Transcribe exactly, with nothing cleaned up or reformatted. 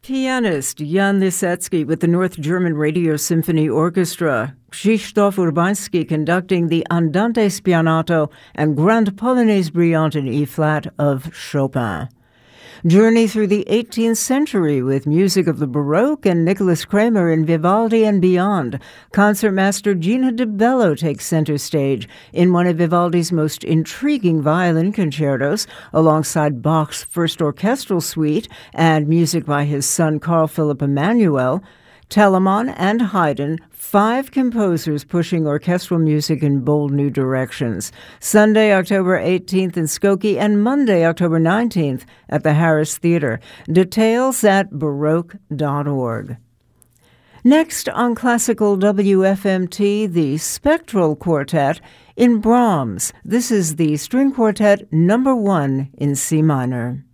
Pianist Jan Lisetsky with the North German Radio Symphony Orchestra. Krzysztof Urbański conducting the Andante Spianato and Grande Polonaise Brillante in E-flat of Chopin. Journey through the eighteenth century with music of the Baroque and Nicholas Kramer in Vivaldi and Beyond. Concertmaster Gina De Bello takes center stage in one of Vivaldi's most intriguing violin concertos, alongside Bach's First Orchestral Suite and music by his son Carl Philipp Emanuel. Telemann and Haydn, five composers pushing orchestral music in bold new directions. Sunday, October eighteenth in Skokie, and Monday, October nineteenth at the Harris Theater. Details at baroque dot org. Next on Classical W F M T, the Spectral Quartet in Brahms. This is the String Quartet number one in C minor.